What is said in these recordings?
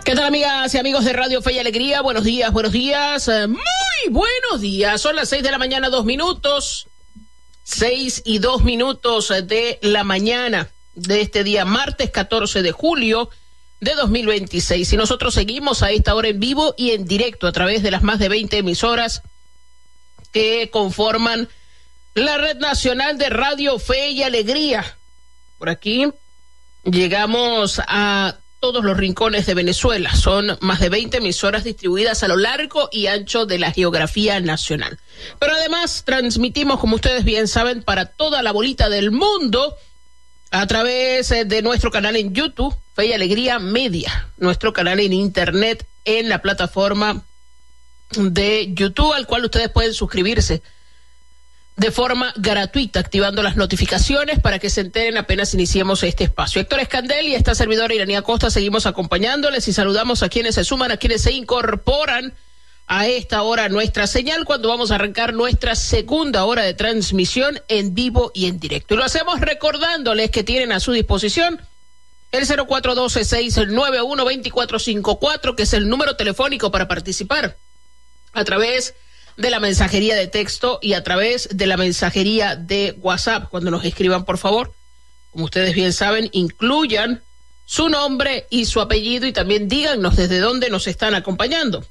¿Qué tal, amigas y amigos de Radio Fe y Alegría? Buenos días, muy buenos días. Son las 6 de la mañana, 2 minutos. 6:02 de la mañana de este día, martes 14 de julio de 2026. Y nosotros seguimos a esta hora en vivo y en directo a través de las más de 20 emisoras que conforman la Red Nacional de Radio Fe y Alegría. Por aquí llegamos a todos los rincones de Venezuela. Son más de 20 emisoras distribuidas a lo largo y ancho de la geografía nacional. Pero además transmitimos, como ustedes bien saben, para toda la bolita del mundo a través de nuestro canal en YouTube, Fe y Alegría Media, nuestro canal en internet en la plataforma de YouTube, al cual ustedes pueden suscribirse de forma gratuita, activando las notificaciones para que se enteren apenas iniciemos este espacio. Héctor Escandel y esta servidora Iranía Costa seguimos acompañándoles y saludamos a quienes se suman, a quienes se incorporan a esta hora a nuestra señal cuando vamos a arrancar nuestra segunda hora de transmisión en vivo y en directo. Y lo hacemos recordándoles que tienen a su disposición el 0412-691-2454, que es el número telefónico para participar a través de la mensajería de texto y a través de la mensajería de WhatsApp. Cuando nos escriban, por favor, como ustedes bien saben, incluyan su nombre y su apellido y también díganos desde dónde nos están acompañando.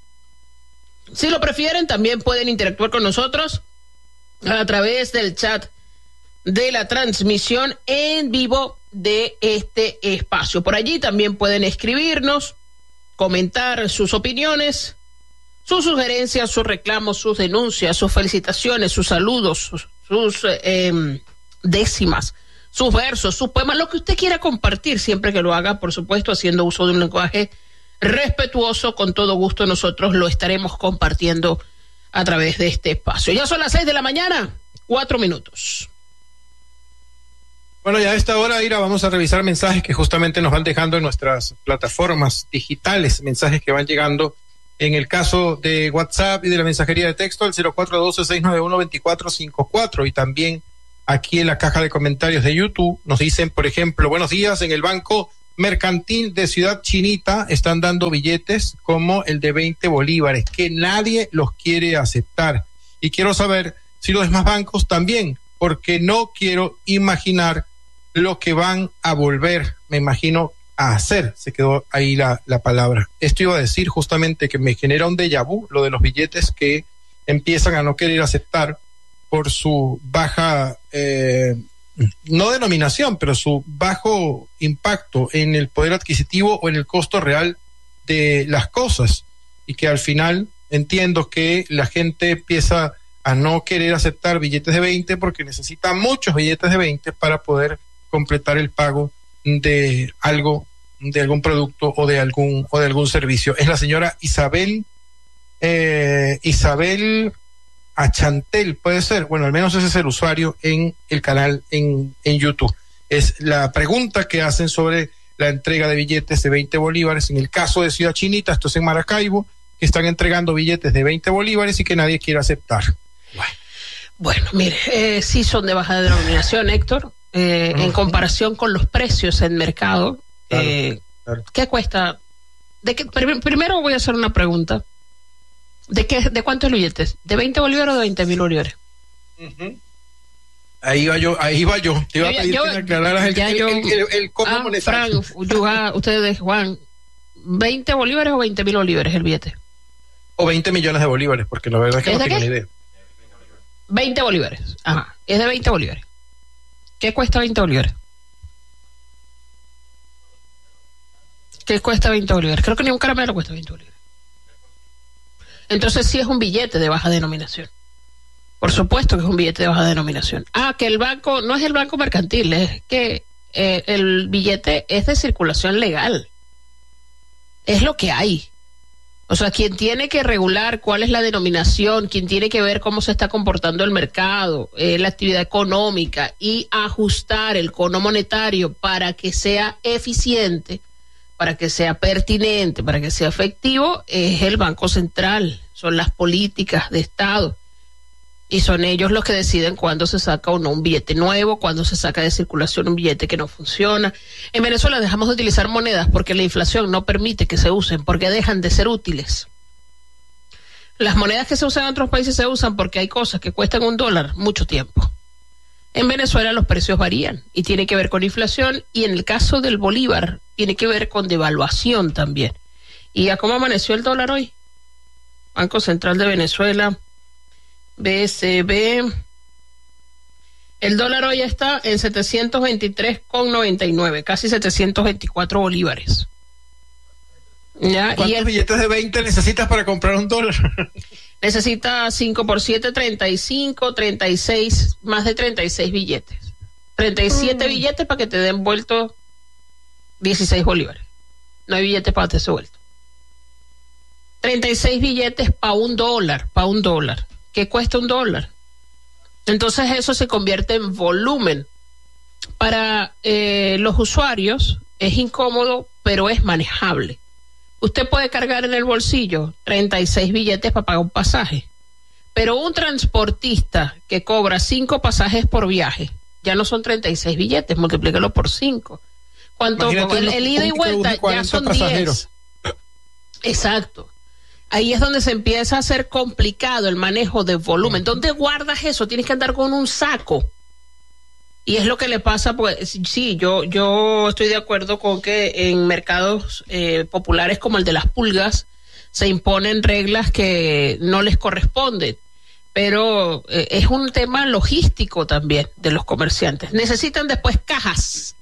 Si lo prefieren, también pueden interactuar con nosotros a través del chat de la transmisión en vivo de este espacio. Por allí también pueden escribirnos, comentar sus opiniones, sus sugerencias, sus reclamos, sus denuncias, sus felicitaciones, sus saludos, sus décimas, sus versos, sus poemas, lo que usted quiera compartir, siempre que lo haga, por supuesto, haciendo uso de un lenguaje respetuoso. Con todo gusto nosotros lo estaremos compartiendo a través de este espacio. Ya son las 6 de la mañana, 4 minutos. Bueno, ya a esta hora, Ira, vamos a revisar mensajes que justamente nos van dejando en nuestras plataformas digitales, mensajes que van llegando. En el caso de WhatsApp y de la mensajería de texto, el 0412-691-2454. Y también aquí en la caja de comentarios de YouTube nos dicen, por ejemplo, buenos días, en el Banco Mercantil de Ciudad Chinita están dando billetes como el de 20 bolívares, que nadie los quiere aceptar. Y quiero saber si los demás bancos también, porque no quiero imaginar lo que van a volver, me imagino, a hacer. Se quedó ahí la palabra. Esto iba a decir justamente que me genera un déjà vu, lo de los billetes que empiezan a no querer aceptar por su baja, no denominación, pero su bajo impacto en el poder adquisitivo o en el costo real de las cosas. Y que al final entiendo que la gente empieza a no querer aceptar billetes de 20 porque necesita muchos billetes de 20 para poder completar el pago de algo, de algún producto o de algún servicio. Es la señora Isabel Achantel, puede ser. Bueno, al menos ese es el usuario en el canal en YouTube. Es la pregunta que hacen sobre la entrega de billetes de 20 bolívares. En el caso de Ciudad Chinita, esto es en Maracaibo, que están entregando billetes de 20 bolívares y que nadie quiere aceptar. Bueno, mire, sí son de baja denominación, Héctor, en comparación con los precios en mercado. Claro. ¿Qué cuesta? Primero voy a hacer una pregunta. ¿De cuántos billetes? ¿De 20 bolívares o de 20.000 bolívares? Ahí va yo. Te iba a pedir que me aclararas el cómo monetario. Frank, ustedes, Juan, ¿20 bolívares o 20.000 bolívares el billete? O 20 millones de bolívares, porque la verdad es que no tengo ni idea. 20 bolívares. Ajá, es de 20 bolívares. ¿Qué cuesta 20 bolívares? ¿Qué cuesta 20 bolívares? Creo que ni un caramelo cuesta 20 bolívares. Entonces sí es un billete de baja denominación. Por supuesto que es un billete de baja denominación. Que el banco, no es el banco mercantil, es que el billete es de circulación legal. Es lo que hay. O sea, quien tiene que regular cuál es la denominación, quien tiene que ver cómo se está comportando el mercado, la actividad económica y ajustar el cono monetario para que sea eficiente, para que sea pertinente, para que sea efectivo, es el Banco Central, son las políticas de Estado. Y son ellos los que deciden cuándo se saca o no un billete nuevo, cuándo se saca de circulación un billete que no funciona. En Venezuela dejamos de utilizar monedas porque la inflación no permite que se usen, porque dejan de ser útiles. Las monedas que se usan en otros países se usan porque hay cosas que cuestan $1 mucho tiempo. En Venezuela los precios varían y tiene que ver con inflación, y en el caso del bolívar tiene que ver con devaluación también. ¿Y a cómo amaneció el dólar hoy? Banco Central de Venezuela, BCB. El dólar hoy está en 723,99, casi 724 bolívares. ¿Ya? ¿Cuántos billetes de 20 necesitas para comprar $1? Necesita 5 por 7, 35, 36, más de 36 billetes. 37 billetes para que te den vuelto 16 bolívares. No hay billetes para darte vuelto. 36 billetes para $1, ¿Qué cuesta $1? Entonces eso se convierte en volumen. Para los usuarios es incómodo, pero es manejable. Usted puede cargar en el bolsillo 36 billetes para pagar un pasaje, pero un transportista que cobra 5 pasajes por viaje, ya no son 36 billetes, multiplícalo por 5. ¿Cuánto? El ida y vuelta ya son pasajeros. 10. Exacto. Ahí es donde se empieza a hacer complicado el manejo de volumen. ¿Dónde guardas eso? Tienes que andar con un saco. Y es lo que le pasa, pues sí, yo estoy de acuerdo con que en mercados populares como el de las pulgas se imponen reglas que no les corresponden, pero es un tema logístico también de los comerciantes. Necesitan después cajas,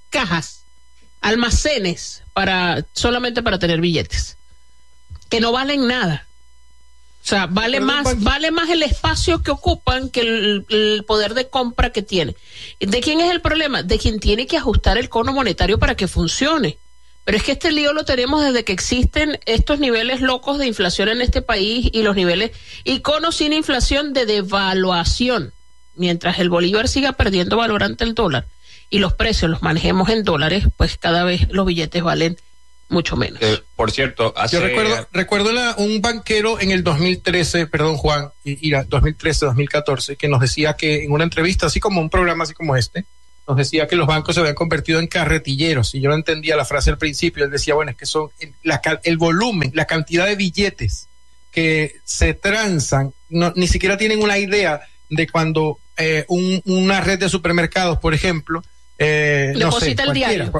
almacenes solamente para tener billetes, que no valen nada. O sea, vale más el espacio que ocupan que el poder de compra que tiene. ¿De quién es el problema? De quien tiene que ajustar el cono monetario para que funcione. Pero es que este lío lo tenemos desde que existen estos niveles locos de inflación en este país, y los niveles, y conos sin inflación de devaluación. Mientras el bolívar siga perdiendo valor ante el dólar y los precios los manejemos en dólares, pues cada vez los billetes valen mucho menos. Por cierto, yo recuerdo un banquero en el 2013, perdón Juan, 2013-2014, que nos decía que en una entrevista, así como un programa así como este, nos decía que los bancos se habían convertido en carretilleros, y yo no entendía la frase al principio. Él decía, bueno, es que son el volumen, la cantidad de billetes que se transan, ni siquiera tienen una idea de cuando una red de supermercados, por ejemplo, deposita el diario.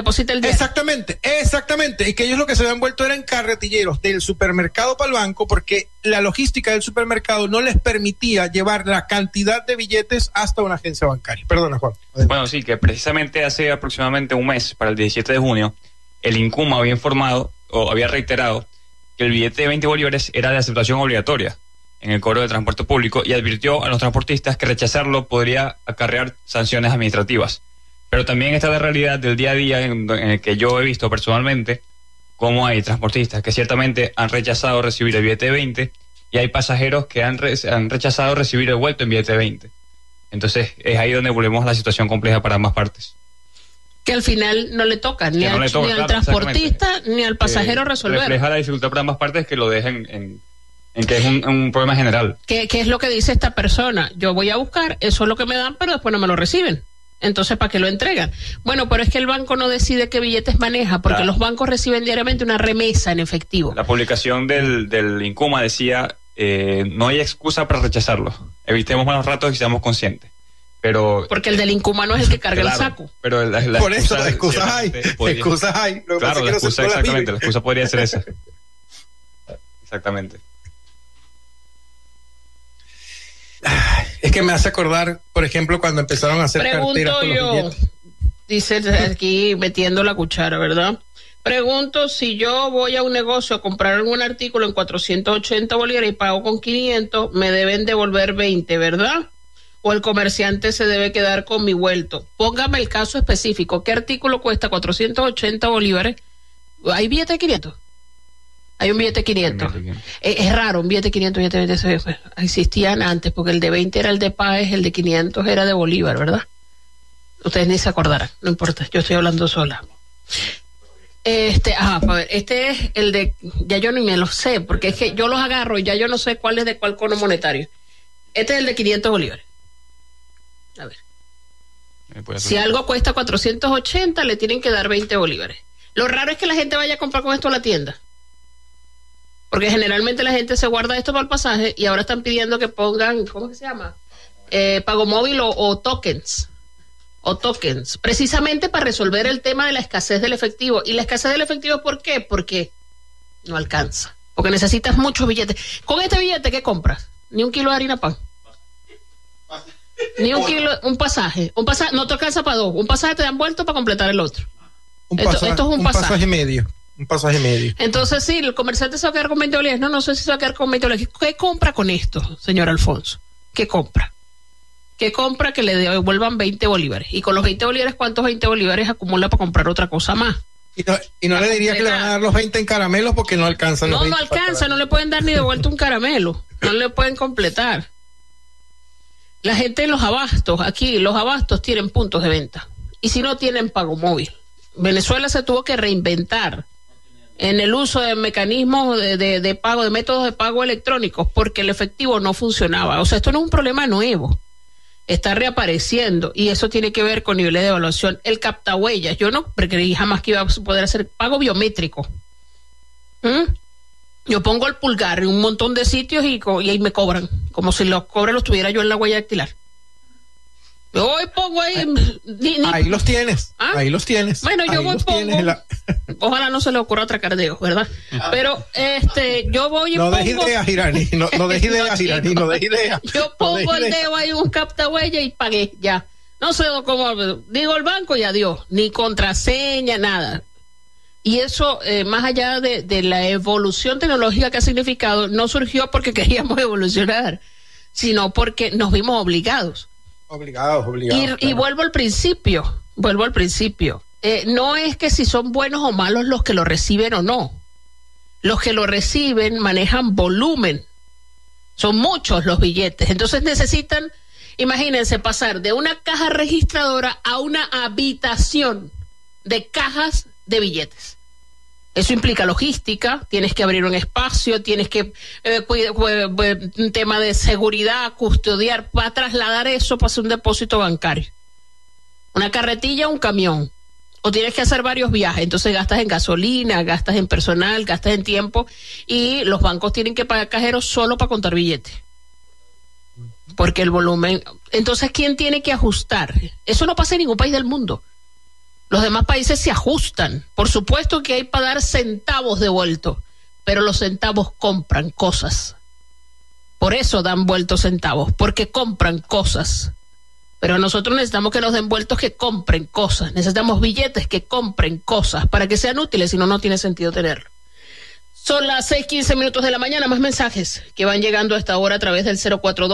Exactamente. Y que ellos lo que se habían vuelto eran carretilleros del supermercado para el banco, porque la logística del supermercado no les permitía llevar la cantidad de billetes hasta una agencia bancaria. Perdona, Juan. Bueno, sí, que precisamente hace aproximadamente un mes, para el 17 de junio, el INCUMA había informado o había reiterado que el billete de 20 bolívares era de aceptación obligatoria en el cobro de transporte público, y advirtió a los transportistas que rechazarlo podría acarrear sanciones administrativas. Pero también está la realidad del día a día en el que yo he visto personalmente cómo hay transportistas que ciertamente han rechazado recibir el billete de 20, y hay pasajeros que han rechazado recibir el vuelto en billete de 20. Entonces es ahí donde volvemos a la situación compleja para ambas partes. Que al final no le toca ni al transportista ni al pasajero resolver. Refleja la dificultad para ambas partes, que lo dejen en que es un problema general. ¿Qué es lo que dice esta persona? Yo voy a buscar, eso es lo que me dan, pero después no me lo reciben. Entonces, ¿para qué lo entregan? Bueno, pero es que el banco no decide qué billetes maneja, porque los bancos reciben diariamente una remesa en efectivo. La publicación del INCUMA decía, no hay excusa para rechazarlo. Evitemos malos ratos y seamos conscientes. Pero porque el del INCUMA no es el que carga el saco. Pero por eso las excusas hay. Excusas hay. Claro, la excusa, exactamente. La excusa podría ser esa. Exactamente. Es que me hace acordar, por ejemplo, cuando empezaron a hacer carteras con los billetes. Dice aquí metiendo la cuchara, ¿verdad? Pregunto, si yo voy a un negocio a comprar algún artículo en 480 bolívares y pago con 500, me deben devolver 20, ¿verdad? O el comerciante se debe quedar con mi vuelto. Póngame el caso específico. ¿Qué artículo cuesta 480 bolívares? ¿Hay billete de 500? Hay un billete de 500. Es raro, un billete de 500 existían antes, porque el de 20 era el de Páez, el de 500 era de Bolívar, ¿verdad? Ustedes ni se acordarán, no importa, yo estoy hablando sola. A ver, este es el de, ya yo ni me lo sé, porque es que yo los agarro y ya yo no sé cuál es de cuál cono monetario. Este es el de 500 bolívares. A ver. Si algo cuesta 480, le tienen que dar 20 bolívares. Lo raro es que la gente vaya a comprar con esto a la tienda. Porque generalmente la gente se guarda esto para el pasaje y ahora están pidiendo que pongan, ¿cómo que se llama? Pago móvil o tokens. O tokens. Precisamente para resolver el tema de la escasez del efectivo. ¿Y la escasez del efectivo por qué? Porque no alcanza. Porque necesitas muchos billetes. Con este billete, ¿qué compras? Ni un kilo de harina pan. Ni un kilo, un pasaje no te alcanza para dos, un pasaje te dan vuelto para completar el otro. Esto es un pasaje medio. Entonces sí, el comerciante se va a quedar con 20 bolívares. No sé si se va a quedar con 20 bolívares. ¿Qué compra con esto, señor Alfonso? ¿Qué compra? ¿Qué compra que le devuelvan 20 bolívares? Y con los 20 bolívares, ¿cuántos 20 bolívares acumula para comprar otra cosa más? Y no le diría que le van a dar los 20 en caramelos porque no alcanzan los 20. No alcanza, no le pueden dar ni de vuelta un caramelo. No le pueden completar. La gente en los abastos, aquí los abastos tienen puntos de venta. Y si no tienen pago móvil. Venezuela se tuvo que reinventar en el uso de mecanismos de pago, de métodos de pago electrónicos, porque el efectivo no funcionaba. O sea, esto no es un problema nuevo. Está reapareciendo y eso tiene que ver con niveles de evaluación. El captahuellas, yo no creí jamás que iba a poder hacer pago biométrico. Yo pongo el pulgar en un montón de sitios y ahí me cobran, como si los cobres los tuviera yo en la huella dactilar. Yo voy, pongo ahí. Ahí los tienes. ¿Ah? Ahí los tienes. Bueno, yo voy, pongo. Ojalá no se le ocurra atracar dedos, ¿verdad? Pero yo voy y no pongo. Dejes ideas, Irani. No dejes ideas, Irani. No dejes ideas. Yo pongo el dedo ahí, un captahuella y pagué, ya. No sé cómo. Digo el banco y adiós. Ni contraseña, nada. Y eso, más allá de la evolución tecnológica que ha significado, no surgió porque queríamos evolucionar, sino porque nos vimos obligados. Obligados. Y vuelvo al principio. No es que si son buenos o malos los que lo reciben o no. Los que lo reciben manejan volumen. Son muchos los billetes. Entonces necesitan, imagínense, pasar de una caja registradora a una habitación de cajas de billetes. Eso implica logística, tienes que abrir un espacio, tienes que un tema de seguridad, custodiar, para trasladar eso para hacer un depósito bancario. Una carretilla, un camión. O tienes que hacer varios viajes, entonces gastas en gasolina, gastas en personal, gastas en tiempo, y los bancos tienen que pagar cajeros solo para contar billetes. Porque el volumen... Entonces, ¿quién tiene que ajustar? Eso no pasa en ningún país del mundo. Los demás países se ajustan. Por supuesto que hay para dar centavos de vuelto, pero los centavos compran cosas. Por eso dan vueltos centavos, porque compran cosas. Pero nosotros necesitamos que nos den vueltos que compren cosas. Necesitamos billetes que compren cosas para que sean útiles, si no, no tiene sentido tenerlo. Son las 6:15 de la mañana. Más mensajes que van llegando a esta hora a través del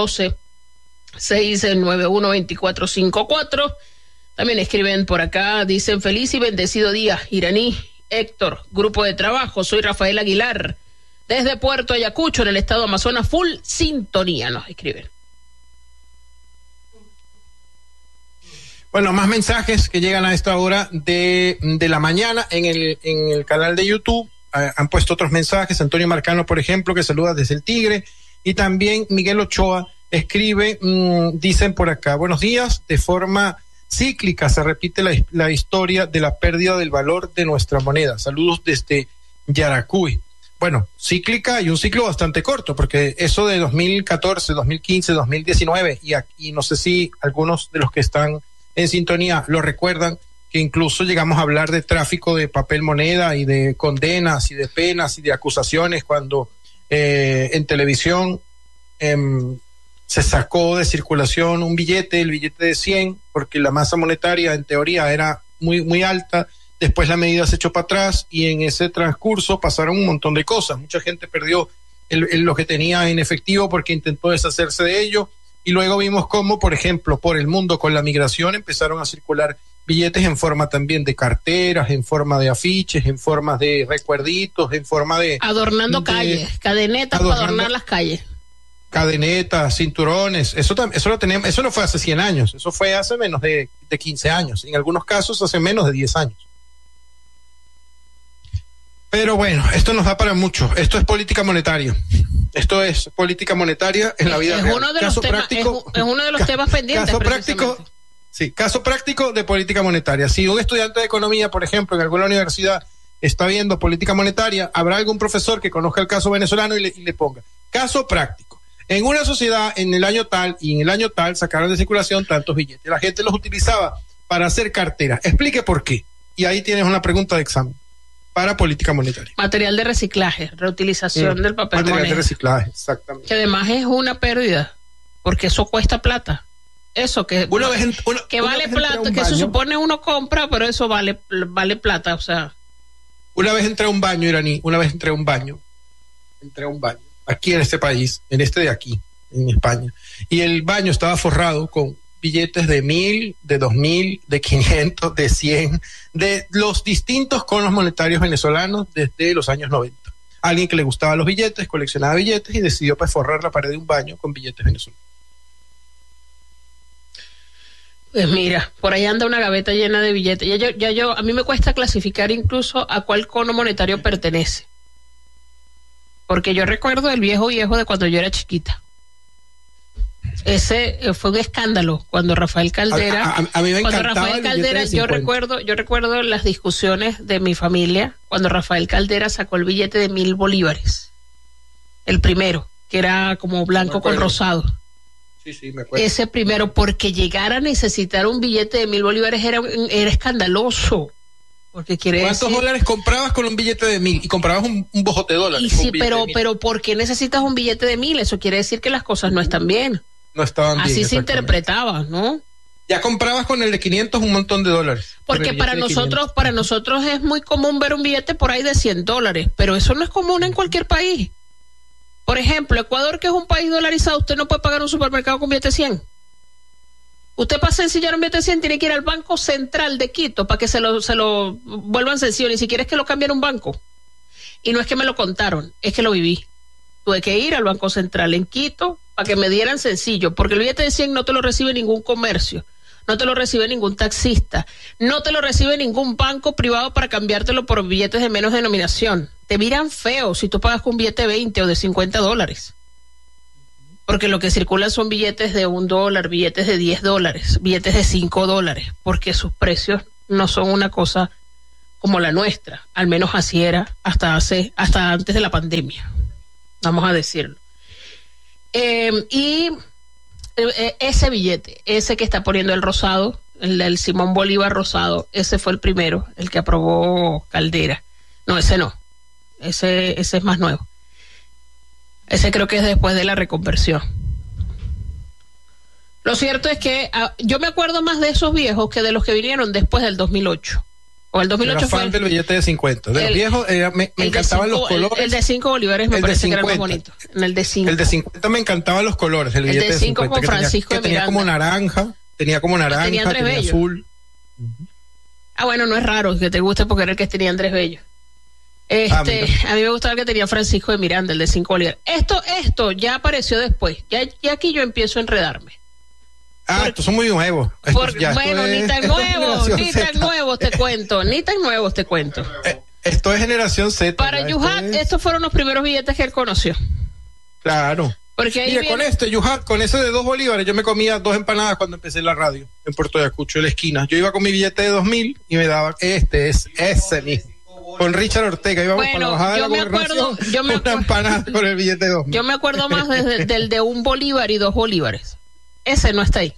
0412-691-2454. También escriben por acá, dicen: feliz y bendecido día, Iraní, Héctor, grupo de trabajo. Soy Rafael Aguilar, desde Puerto Ayacucho, en el estado Amazonas, full sintonía, nos escriben. Bueno, más mensajes que llegan a esta hora de la mañana en el canal de YouTube. Han puesto otros mensajes. Antonio Marcano, por ejemplo, que saluda desde el Tigre. Y también Miguel Ochoa escribe, dicen por acá: buenos días, de forma cíclica se repite la historia de la pérdida del valor de nuestra moneda. Saludos desde Yaracuy. Bueno, cíclica y un ciclo bastante corto, porque eso de 2014, 2015, 2019, y no sé si algunos de los que están en sintonía lo recuerdan, que incluso llegamos a hablar de tráfico de papel moneda y de condenas y de penas y de acusaciones cuando en televisión se sacó de circulación un billete, el billete de 100, porque la masa monetaria en teoría era muy, muy alta. Después la medida se echó para atrás y en ese transcurso pasaron un montón de cosas. Mucha gente perdió lo que tenía en efectivo porque intentó deshacerse de ello. Y luego vimos cómo, por ejemplo, por el mundo con la migración empezaron a circular billetes en forma también de carteras, en forma de afiches, en forma de recuerditos, en forma de... Adornando calles, cadenetas para adornar las calles. Cadenetas, cinturones, eso lo tenemos. Eso no fue hace 100 años, eso fue hace menos de 15 años, en algunos casos hace menos de 10 años. Pero bueno, esto nos da para mucho. Esto es política monetaria. Esto es política monetaria en la vida real. Uno de los temas, es uno de los temas pendientes. Caso práctico de política monetaria. Si un estudiante de economía, por ejemplo, en alguna universidad está viendo política monetaria, habrá algún profesor que conozca el caso venezolano y le ponga caso práctico. En una sociedad, en el año tal y en el año tal, sacaron de circulación tantos billetes. La gente los utilizaba para hacer carteras. Explique por qué. Y ahí tienes una pregunta de examen para política monetaria. Material de reciclaje, reutilización del papel material moneda. De reciclaje, exactamente. Que además es una pérdida, porque eso cuesta plata. Eso que vale plata, que se supone uno compra, pero eso vale plata, o sea. Una vez entré a un baño, Iraní, aquí en este país, en este de aquí, en España, y el baño estaba forrado con billetes de 1.000, de 2.000, de 500, de 100, de los distintos conos monetarios venezolanos desde los años 90. Alguien que le gustaba los billetes, coleccionaba billetes y decidió pues forrar la pared de un baño con billetes venezolanos. Pues mira, por ahí anda una gaveta llena de billetes. A mí me cuesta clasificar incluso a cuál cono monetario pertenece. Porque yo recuerdo el viejo de cuando yo era chiquita. Ese fue un escándalo cuando Rafael Caldera. A mí me encantaba Rafael Caldera, yo recuerdo las discusiones de mi familia cuando Rafael Caldera sacó el billete de 1.000 bolívares. El primero, que era como blanco con rosado. Sí, me acuerdo. Ese primero, porque llegar a necesitar un billete de 1.000 bolívares era escandaloso. Porque ¿Cuántos dólares comprabas con un billete de 1.000? Y comprabas un bojote de dólares. Y sí, pero ¿por qué necesitas un billete de 1.000? Eso quiere decir que las cosas no están bien. No estaban bien. Así se interpretaba, ¿no? Ya comprabas con el de 500 un montón de dólares. Porque para nosotros es muy común ver un billete por ahí de $100, pero eso no es común en cualquier país. Por ejemplo, Ecuador, que es un país dolarizado, usted no puede pagar un supermercado con billete 100. Usted para sencillar un billete 100 tiene que ir al Banco Central de Quito para que se lo vuelvan sencillo, ni siquiera es que lo cambien a un banco. Y no es que me lo contaron, es que lo viví. Tuve que ir al Banco Central en Quito para que me dieran sencillo, porque el billete de 100 no te lo recibe ningún comercio, no te lo recibe ningún taxista, no te lo recibe ningún banco privado para cambiártelo por billetes de menos denominación. Te miran feo si tú pagas con un billete de 20 o de $50. Porque lo que circulan son billetes de $1, billetes de $10, billetes de $5, porque sus precios no son una cosa como la nuestra. Al menos así era hasta antes de la pandemia. Vamos a decirlo. Ese billete, ese que está poniendo el rosado, el del Simón Bolívar rosado, ese fue el primero, el que aprobó Caldera. No, ese no. Ese es más nuevo. Ese creo que es después de la reconversión. Lo cierto es que yo me acuerdo más de esos viejos que de los que vinieron después del 2008. O el 2008 era fan del billete de 50. De los viejos me encantaban los colores. El de 5 bolívares me parece que era más bonito. El de 5. El de 50 me encantaban los colores. El billete de 5 con Francisco de Miranda. Tenía como naranja, tenía azul. Ah, bueno, no es raro que te guste porque era el que tenía Andrés Bello. A mí me gustaba el que tenía Francisco de Miranda, el de 5 bolívares. Esto ya apareció después. Ya aquí yo empiezo a enredarme. Estos son muy nuevos. Ni tan nuevos te cuento. Esto es generación Z. Para Yuhat, estos fueron los primeros billetes que él conoció. Claro. Porque ahí Yuhat, con ese de 2 bolívares, yo me comía 2 empanadas cuando empecé la radio en Puerto Ayacucho, en la esquina. Yo iba con mi billete de 2.000 y me daba ese mismo. Con Richard Ortega íbamos para la bajada de la Gobernación, una empanada con el billete de 2.000. Yo me acuerdo más del de 1 bolívar y 2 bolívares. Ese no está ahí.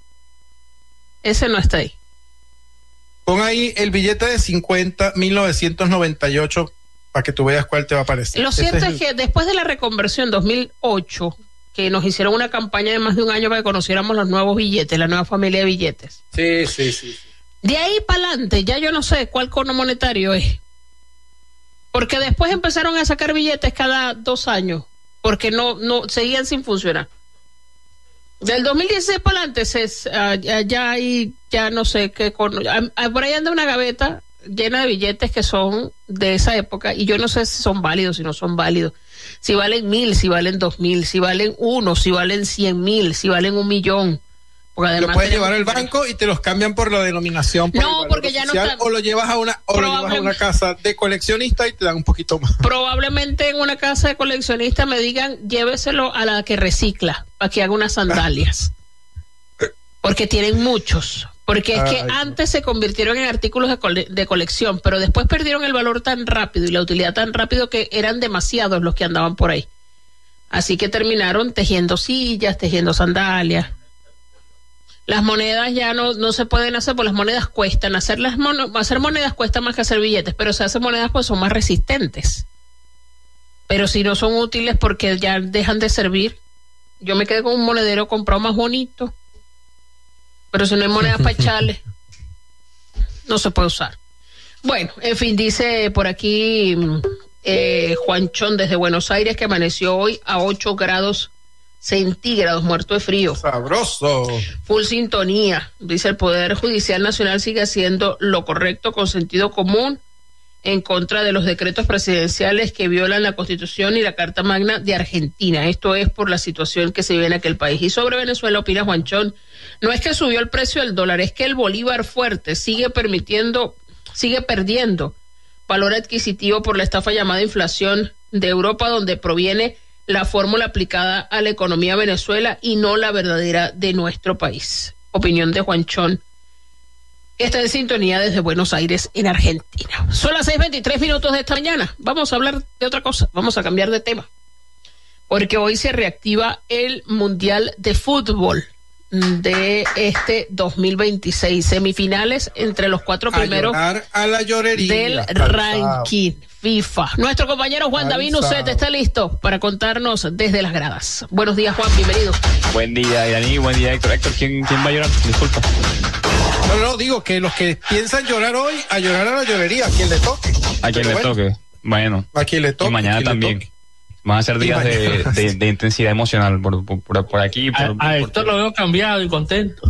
Pon ahí el billete de 50, 1998, para que tú veas cuál te va a aparecer. Lo cierto es que después de la reconversión 2008, que nos hicieron una campaña de más de un año para que conociéramos los nuevos billetes, la nueva familia de billetes. Sí. De ahí para adelante, ya yo no sé cuál cono monetario es. Porque después empezaron a sacar billetes cada 2 años, porque no seguían sin funcionar. Del 2016 para adelante ya no sé qué cono. Por ahí anda una gaveta llena de billetes que son de esa época y yo no sé si son válidos, si no son válidos. Si valen 1.000, si valen 2.000, si valen 1, si valen 100.000, si valen 1.000.000. Porque además lo puedes llevar al banco y te los cambian por la denominación. No, porque ya oficial, no está. O lo llevas a una casa de coleccionista y te dan un poquito más. Probablemente en una casa de coleccionista me digan, lléveselo a la que recicla, para que haga unas sandalias. Porque tienen muchos. Porque es que antes se convirtieron en artículos de colección, pero después perdieron el valor tan rápido y la utilidad tan rápido que eran demasiados los que andaban por ahí. Así que terminaron tejiendo sillas, tejiendo sandalias. Las monedas ya no se pueden hacer, porque las monedas cuestan. Hacer monedas cuesta más que hacer billetes, pero se hacen monedas pues son más resistentes. Pero si no son útiles porque ya dejan de servir. Yo me quedé con un monedero comprado más bonito, pero si no hay monedas para echarle, no se puede usar. Bueno, en fin, dice por aquí Juanchón desde Buenos Aires que amaneció hoy a 8 grados centígrados, muerto de frío. Sabroso. Full sintonía. Dice el Poder Judicial Nacional sigue haciendo lo correcto con sentido común en contra de los decretos presidenciales que violan la Constitución y la Carta Magna de Argentina. Esto es por la situación que se vive en aquel país. Y sobre Venezuela opina Juanchón, no es que subió el precio del dólar, es que el bolívar fuerte sigue perdiendo valor adquisitivo por la estafa llamada inflación de Europa, donde proviene la fórmula aplicada a la economía de Venezuela y no la verdadera de nuestro país. Opinión de Juanchón. Está en sintonía desde Buenos Aires, en Argentina. Son las 6:23 de esta mañana. Vamos a hablar de otra cosa. Vamos a cambiar de tema. Porque hoy se reactiva el Mundial de Fútbol de este 2026. Semifinales entre los 4 primeros a la llorería, del ranking FIFA. Nuestro compañero Juan David Nucet está listo para contarnos desde las gradas. Buenos días, Juan, bienvenido. Buen día, Dani, buen día, Héctor. ¿Quién va a llorar? Disculpa. No, digo que los que piensan llorar hoy, a llorar a la llorería, a quien le toque. A quien le toque. Bueno. A quien le toque. Y mañana también. Van a ser días de intensidad emocional por aquí. A Héctor lo veo cambiado y contento.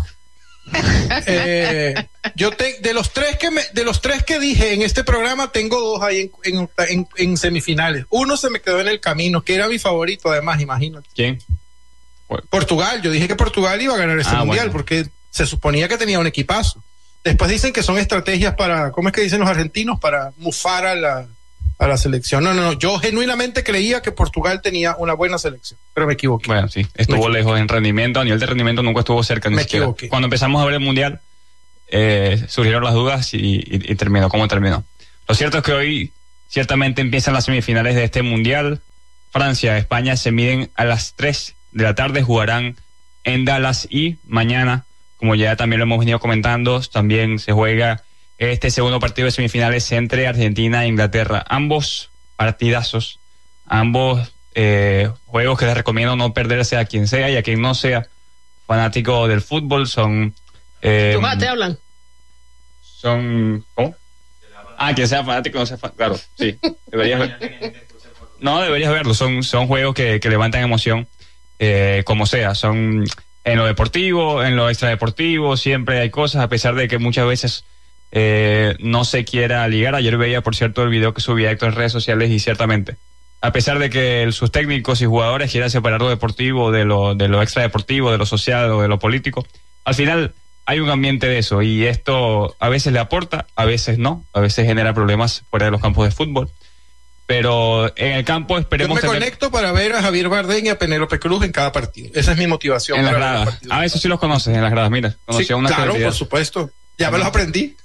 De los tres que dije en este programa, tengo 2 ahí en semifinales. Uno se me quedó en el camino, que era mi favorito, además, imagínate. ¿Quién? Portugal. Yo dije que Portugal iba a ganar ese mundial, porque se suponía que tenía un equipazo. Después dicen que son estrategias para, ¿cómo es que dicen los argentinos? Para mufar a la selección. No, yo genuinamente creía que Portugal tenía una buena selección, pero me equivoqué. Bueno, sí, estuvo lejos en rendimiento, a nivel de rendimiento nunca estuvo cerca ni siquiera. Equivoqué. Cuando empezamos a ver el mundial, surgieron las dudas y terminó como terminó. Lo cierto es que hoy ciertamente empiezan las semifinales de este mundial. Francia, España se miden a las 3 de la tarde, jugarán en Dallas, y mañana, como ya también lo hemos venido comentando, también se juega este segundo partido de semifinales entre Argentina e Inglaterra. Ambos partidazos, ambos juegos que les recomiendo no perderse a quien sea y a quien no sea fanático del fútbol. Son te hablan. Son ¿cómo? Quien sea fanático, no sea claro, sí, deberías verlo. Son juegos que levantan emoción, como sea. Son en lo deportivo, en lo extradeportivo, siempre hay cosas, a pesar de que muchas veces no se quiera ligar. Ayer veía, por cierto, el video que subía Héctor en redes sociales, y ciertamente, a pesar de que sus técnicos y jugadores quieran separar lo deportivo de lo extradeportivo, de lo social o de lo político, al final hay un ambiente de eso, y esto a veces le aporta, a veces no, a veces genera problemas fuera de los campos de fútbol. Pero en el campo esperemos. Yo me conecto para ver a Javier Bardem y a Penélope Cruz en cada partido. Esa es mi motivación. En las gradas. Eso sí los conoces, en las gradas, mira. Sí, claro, por supuesto. Ya me los aprendí.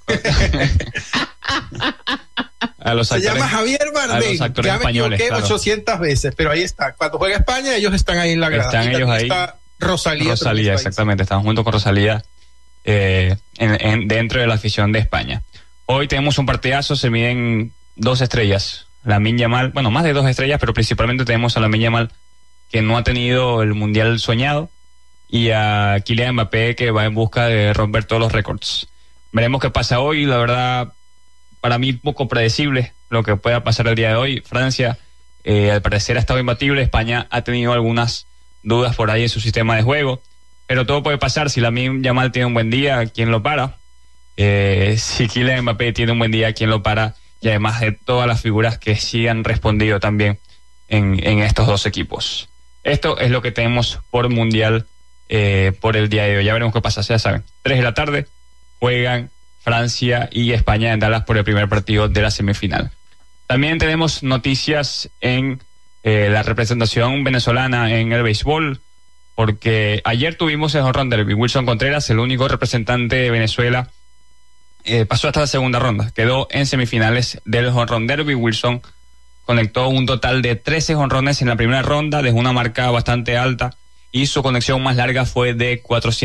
Se llama Javier Bardem. Ya me equivoqué 800 veces, pero ahí está. Cuando juega España, ellos están ahí en la grada. Están ellos ahí. Está Rosalía, exactamente. Están junto con Rosalía dentro de la afición de España. Hoy tenemos un partidazo, se miden 2 estrellas. Lamine Yamal, bueno, más de 2 estrellas, pero principalmente tenemos a Lamine Yamal, que no ha tenido el mundial soñado, y a Kylian Mbappé, que va en busca de romper todos los récords. Veremos qué pasa hoy. La verdad, para mí poco predecible lo que pueda pasar el día de hoy. Francia, al parecer, ha estado imbatible. España ha tenido algunas dudas por ahí en su sistema de juego, pero todo puede pasar. Si Lamine Yamal tiene un buen día, ¿quién lo para? Si Kylian Mbappé tiene un buen día, ¿quién lo para? Y además de todas las figuras que sí han respondido también en estos dos equipos. Esto es lo que tenemos por mundial por el día de hoy. Ya veremos qué pasa. Ya saben, 3 de la tarde juegan Francia y España en Dallas por el primer partido de la semifinal. También tenemos noticias en la representación venezolana en el béisbol, porque ayer tuvimos el jonrón derby. Wilson Contreras, el único representante de Venezuela, pasó hasta la segunda ronda. Quedó en semifinales del jonrón derby. Wilson conectó un total de 13 jonrones en la primera ronda, dejó una marca bastante alta y su conexión más larga fue de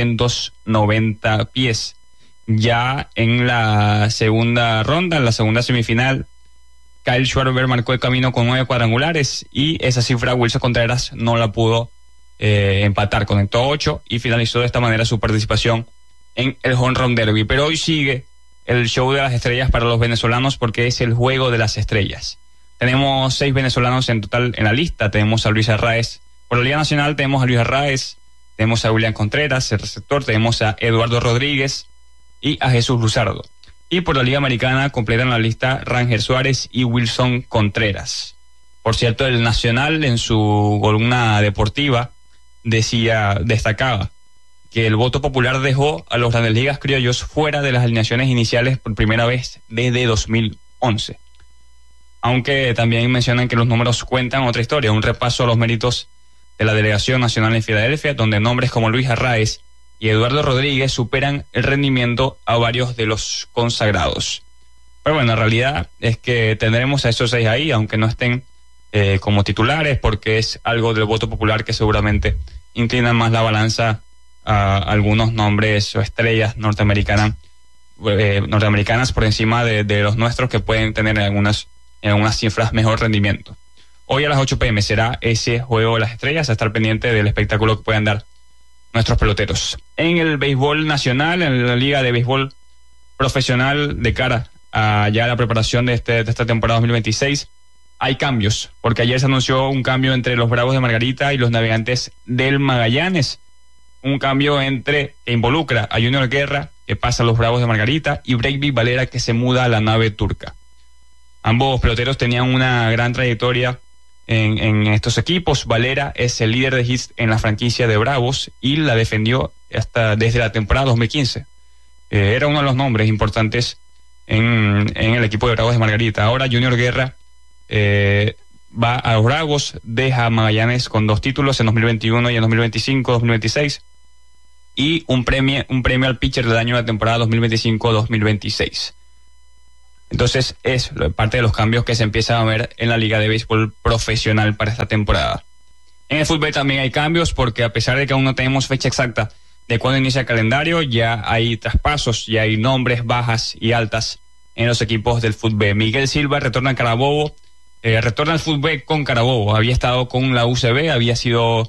490 pies. Ya en la segunda ronda, en la segunda semifinal, Kyle Schwarber marcó el camino con 9 cuadrangulares y esa cifra Wilson Contreras no la pudo empatar. Conectó 8 y finalizó de esta manera su participación en el Home Run Derby. Pero hoy sigue el show de las estrellas para los venezolanos porque es el juego de las estrellas. Tenemos 6 venezolanos en total en la lista. Tenemos a Luis Arraez. Por la Liga Nacional tenemos a Luis Arraez, tenemos a William Contreras, el receptor, tenemos a Eduardo Rodríguez y a Jesús Luzardo. Y por la Liga Americana completan la lista Ranger Suárez y Wilson Contreras. Por cierto, el Nacional en su columna deportiva destacaba que el voto popular dejó a los Grandes Ligas criollos fuera de las alineaciones iniciales por primera vez desde 2011. Aunque también mencionan que los números cuentan otra historia, un repaso a los méritos de la Delegación Nacional en Filadelfia, donde nombres como Luis Arraez y Eduardo Rodríguez superan el rendimiento a varios de los consagrados. Pero bueno, la realidad es que tendremos a esos 6 ahí, aunque no estén como titulares, porque es algo del voto popular que seguramente inclina más la balanza a algunos nombres o estrellas norteamericanas por encima de los nuestros, que pueden tener en algunas cifras mejor rendimiento. Hoy a las 8 p.m. será ese juego de las estrellas, a estar pendiente del espectáculo que puedan dar nuestros peloteros. En el béisbol nacional, en la Liga de Béisbol Profesional, de cara a ya la preparación de esta temporada 2026, hay cambios, porque ayer se anunció un cambio entre los Bravos de Margarita y los Navegantes del Magallanes. Un cambio que involucra a Junior Guerra, que pasa a los Bravos de Margarita, y Breivik Valera, que se muda a la nave turca. Ambos peloteros tenían una gran trayectoria en estos equipos. Valera es el líder de hits en la franquicia de Bravos y la defendió desde la temporada 2015. Era uno de los nombres importantes en el equipo de Bravos de Margarita. Ahora Junior Guerra va a los Bravos, deja a Magallanes con 2 títulos en 2021 y en 2025-2026 y un premio al pitcher del año de la temporada 2025-2026. Entonces es parte de los cambios que se empiezan a ver en la Liga de Béisbol Profesional para esta temporada. En el fútbol también hay cambios, porque a pesar de que aún no tenemos fecha exacta de cuándo inicia el calendario, ya hay traspasos, ya hay nombres, bajas y altas en los equipos del fútbol. Miguel Silva retorna a Carabobo, retorna al fútbol con Carabobo. Había estado con la UCB, había sido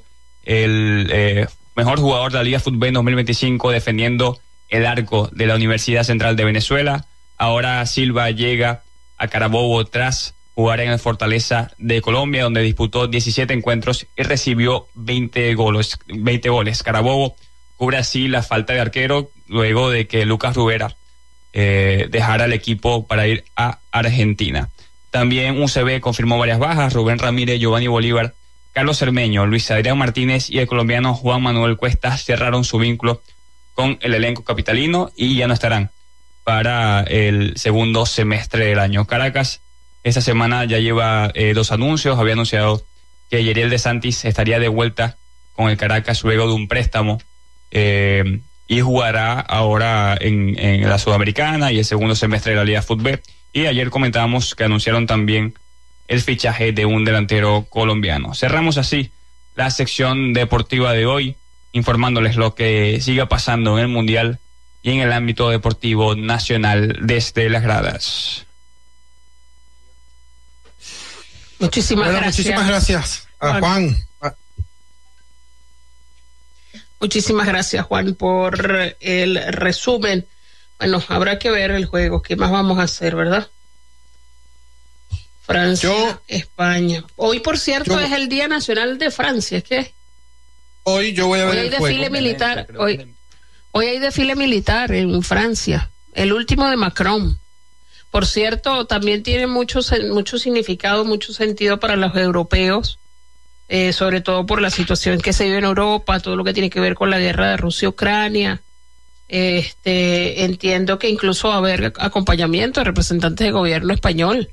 el mejor jugador de la Liga Fútbol 2025 defendiendo el arco de la Universidad Central de Venezuela. Ahora Silva llega a Carabobo tras jugar en el Fortaleza de Colombia, donde disputó 17 encuentros y recibió 20 goles. Carabobo cubre así la falta de arquero luego de que Lucas Rubera dejara el equipo para ir a Argentina. También UCB confirmó varias bajas: Rubén Ramírez, Giovanni Bolívar, Carlos Cermeño, Luis Adrián Martínez y el colombiano Juan Manuel Cuesta cerraron su vínculo con el elenco capitalino y ya no estarán para el segundo semestre del año. Caracas esta semana ya lleva 2 anuncios. Había anunciado que Yeriel de Santis estaría de vuelta con el Caracas luego de un préstamo y jugará ahora en la Sudamericana y el segundo semestre de la Liga Fútbol. Y ayer comentábamos que anunciaron también el fichaje de un delantero colombiano. Cerramos así la sección deportiva de hoy, informándoles lo que siga pasando en el Mundial y en el ámbito deportivo nacional desde las gradas. Muchísimas gracias a Juan. Muchísimas gracias, Juan, por el resumen. Bueno, habrá que ver el juego. ¿Qué más vamos a hacer, verdad? Francia, España. Hoy, por cierto, es el Día Nacional de Francia. ¿Qué? Hoy yo voy a ver el juego. Desfile militar. Hoy hay desfile militar en Francia, el último de Macron. Por cierto, también tiene mucho significado, mucho sentido para los europeos, sobre todo por la situación que se vive en Europa, todo lo que tiene que ver con la guerra de Rusia-Ucrania. Entiendo que incluso va a haber acompañamiento de representantes de gobierno español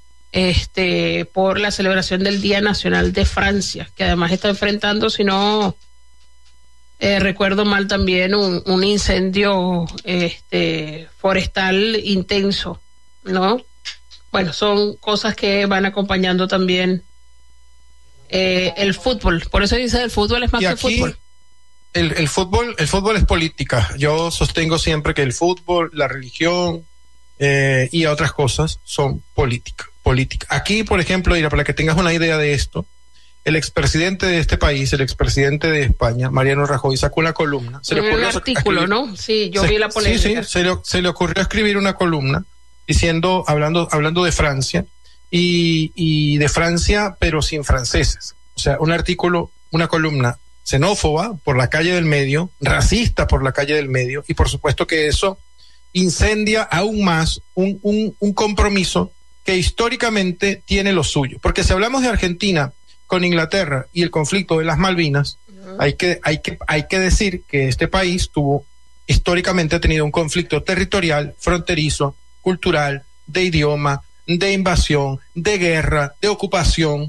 por la celebración del Día Nacional de Francia, que además está enfrentando, si no recuerdo mal, también un incendio forestal intenso, ¿no? Bueno, son cosas que van acompañando también el fútbol. Por eso dice el fútbol es más que fútbol. El fútbol es política. Yo sostengo siempre que el fútbol, la religión y otras cosas son política. Aquí, por ejemplo, para que tengas una idea de esto, el expresidente de este país, el expresidente de España, Mariano Rajoy, sacó una columna. Se le ocurrió un artículo, ¿no? Sí, yo vi la polémica. Sí, se le ocurrió escribir una columna hablando de Francia y de Francia, pero sin franceses. O sea, una columna xenófoba por la calle del medio, racista por la calle del medio, y por supuesto que eso incendia aún más un compromiso que históricamente tiene lo suyo. Porque si hablamos de Argentina con Inglaterra y el conflicto de las Malvinas, hay que decir que este país históricamente ha tenido un conflicto territorial, fronterizo, cultural, de idioma, de invasión, de guerra, de ocupación.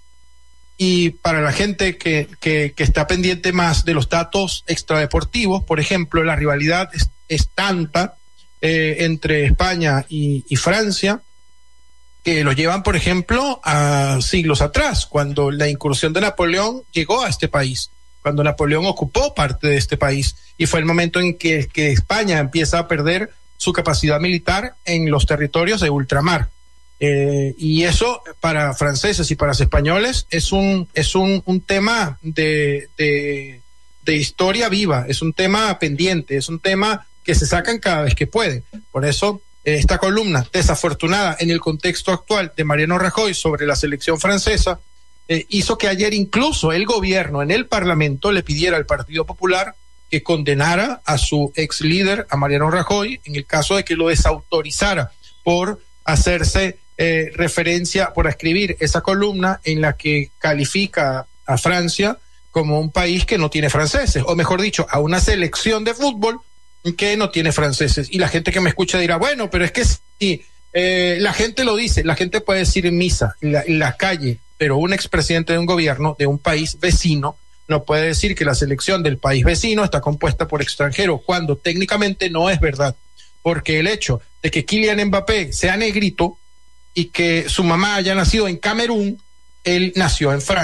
Y para la gente que está pendiente más de los datos extradeportivos, por ejemplo, la rivalidad es tanta entre España y Francia, que lo llevan, por ejemplo, a siglos atrás, cuando la incursión de Napoleón llegó a este país, cuando Napoleón ocupó parte de este país, y fue el momento en que España empieza a perder su capacidad militar en los territorios de ultramar. Y eso para franceses y para los españoles es un tema de historia viva, es un tema pendiente, es un tema que se sacan cada vez que pueden. Por eso esta columna desafortunada en el contexto actual de Mariano Rajoy sobre la selección francesa hizo que ayer incluso el gobierno en el Parlamento le pidiera al Partido Popular que condenara a su ex líder, a Mariano Rajoy, en el caso de que lo desautorizara por hacerse referencia, por escribir esa columna en la que califica a Francia como un país que no tiene franceses, o mejor dicho, a una selección de fútbol que no tiene franceses. Y la gente que me escucha dirá, bueno, pero es que sí, la gente lo dice, la gente puede decir en misa, en la calle, pero un expresidente de un gobierno de un país vecino no puede decir que la selección del país vecino está compuesta por extranjeros, cuando técnicamente no es verdad, porque el hecho de que Kylian Mbappé sea negrito y que su mamá haya nacido en Camerún, él nació en Francia.